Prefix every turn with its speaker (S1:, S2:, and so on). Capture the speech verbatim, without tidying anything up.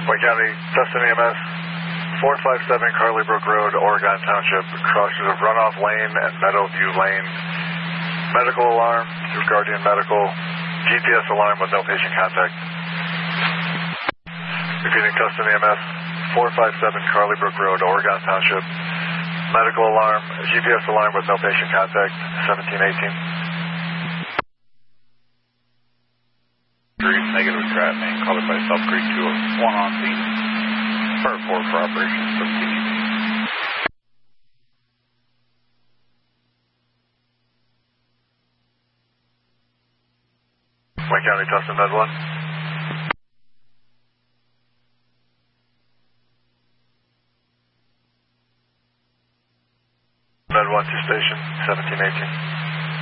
S1: Wayne County, Tustin E M S, four five seven Carly Brook Road, Oregon Township, crosses of Runoff Lane and Meadowview Lane. Medical alarm through Guardian Medical. G P S alarm with no patient contact. Repeating Tustin E M S, four five seven Carly Brook Road, Oregon Township. Medical alarm, G P S alarm with no patient contact, seventeen eighteen.
S2: Green, negative trap main, covered by South Creek two oh one on scene. Part four for operation, seventeen eighteen.
S1: Wayne County, Tustin, Med one. Med one to station, seventeen eighteen.